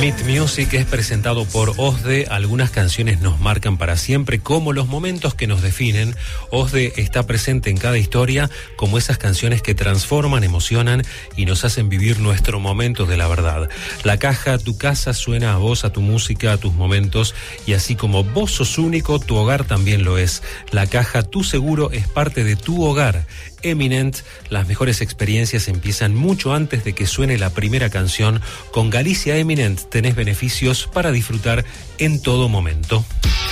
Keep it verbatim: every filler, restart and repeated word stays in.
Meet Music es presentado por OSDE. Algunas canciones nos marcan para siempre, como los momentos que nos definen. OSDE está presente en cada historia, como esas canciones que transforman, emocionan y nos hacen vivir nuestro momento de la verdad. La Caja, tu casa, suena a vos, a tu música, a tus momentos, y así como vos sos único, tu hogar también lo es. La Caja, tu seguro, es parte de tu hogar. Eminent, las mejores experiencias empiezan mucho antes de que suene la primera canción. Con Galicia Eminent tenés beneficios para disfrutar en todo momento.